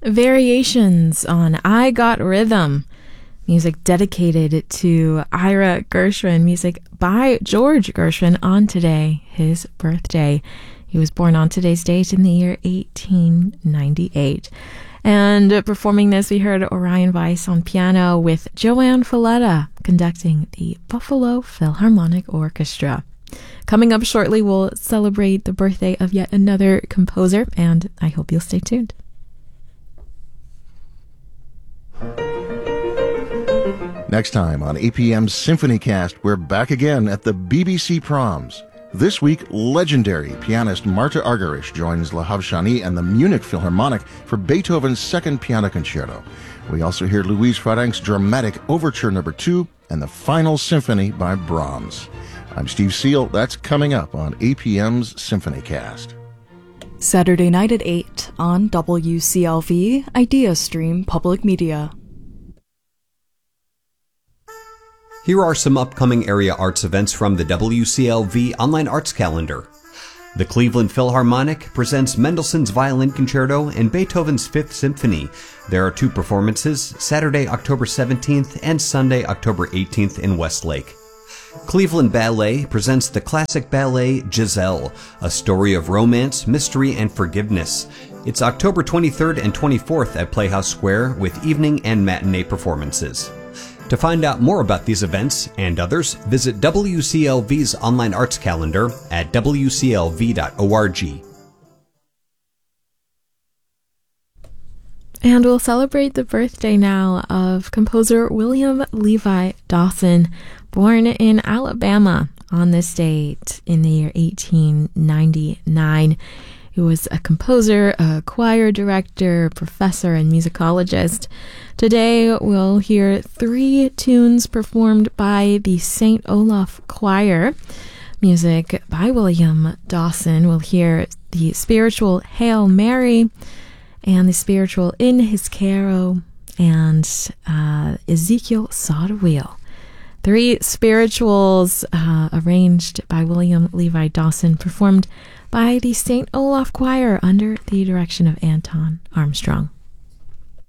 Variations on I Got Rhythm, music dedicated to Ira Gershwin, music by George Gershwin on today, his birthday. He was born on today's date in the year 1898. And performing this, we heard Orion Weiss on piano with Joanne Falletta conducting the Buffalo Philharmonic Orchestra. Coming up shortly, we'll celebrate the birthday of yet another composer, and I hope you'll stay tuned. Next time on APM's SymphonyCast, we're back again at the BBC Proms. This week, legendary pianist Marta Argerich joins Lahav Shani and the Munich Philharmonic for Beethoven's Second Piano Concerto. We also hear Louise Farrenc's dramatic Overture No. 2 and the Final Symphony by Brahms. I'm Steve Seal. That's coming up on APM's SymphonyCast. Saturday night at 8 on WCLV Idea Stream Public Media. Here are some upcoming area arts events from the WCLV Online Arts Calendar. The Cleveland Philharmonic presents Mendelssohn's Violin Concerto and Beethoven's Fifth Symphony. There are 2 performances, Saturday, October 17th and Sunday, October 18th in Westlake. Cleveland Ballet presents the classic ballet Giselle, a story of romance, mystery, and forgiveness. It's October 23rd and 24th at Playhouse Square with evening and matinee performances. To find out more about these events and others, visit WCLV's online arts calendar at wclv.org. And we'll celebrate the birthday now of composer William Levi Dawson, born in Alabama on this date in the year 1899. He was a composer, a choir director, professor, and musicologist. Today, we'll hear 3 tunes performed by the St. Olaf Choir. Music by William Dawson. We'll hear the spiritual Hail Mary and the spiritual In His Caro and Ezekiel Saw the Wheel. 3 spirituals arranged by William Levi Dawson, performed by the St. Olaf Choir under the direction of Anton Armstrong.